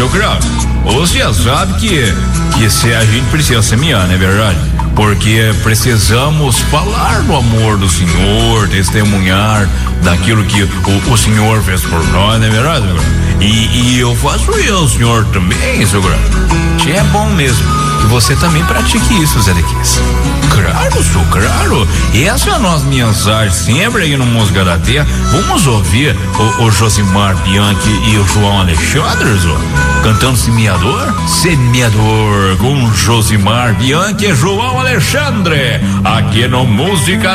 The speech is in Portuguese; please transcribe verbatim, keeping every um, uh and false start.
seu Cravo, você sabe que, que se a gente precisa semear, não é verdade? Porque precisamos falar do amor do Senhor, testemunhar daquilo que o, o Senhor fez por nós, não é verdade, seu Cravo? E, e eu faço isso, o senhor também, seu Cravo. É bom mesmo que você também pratique isso, Zé Dequis. Claro, senhor, claro. E essa é a nossa mensagem sempre aí no Música da Terra. Vamos ouvir o, o Josimar Bianchi e o João Alexandre, Zô, cantando Semeador? Semeador com Josimar Bianchi e João Alexandre, aqui no Música